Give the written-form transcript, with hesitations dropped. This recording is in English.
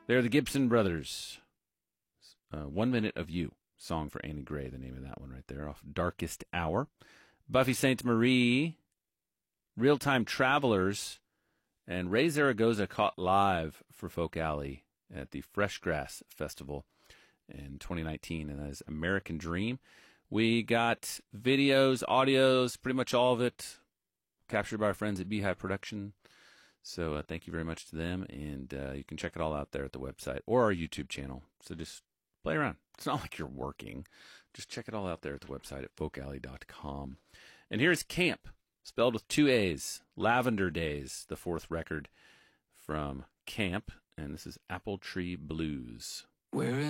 They're the Gibson Brothers. 1 Minute of You. Song for Annie Gray, the name of that one right there, off Darkest Hour. Buffy Sainte-Marie, Real-Time Travelers, and Ray Zaragoza caught live for Folk Alley at the Fresh Grass Festival in 2019, and that is American Dream. We got videos, audios, pretty much all of it captured by our friends at Beehive Production. So thank you very much to them, and you can check it all out there at the website or our YouTube channel. So just play around. It's not like you're working. Just check it all out there at the website at folkalley.com. And here's Camp, spelled with 2 A's, Lavender Days, the 4th record from Camp, and this is Apple Tree Blues. Where